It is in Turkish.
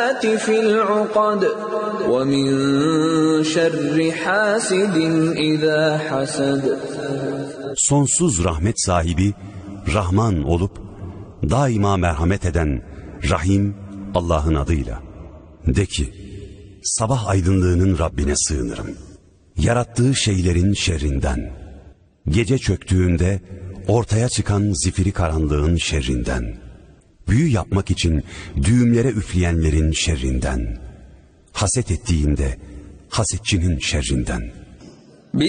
في العقد ومن شر حاسد إذا حسد. Sonsuz rahmet sahibi Rahman olup daima merhamet eden Rahim Allah'ın adıyla. De ki, sabah aydınlığının Rabbine sığınırım. Yarattığı şeylerin şerrinden, gece çöktüğünde ortaya çıkan zifiri karanlığın şerrinden, büyü yapmak için düğümlere üfleyenlerin şerrinden, haset ettiğinde hasetçinin şerrinden.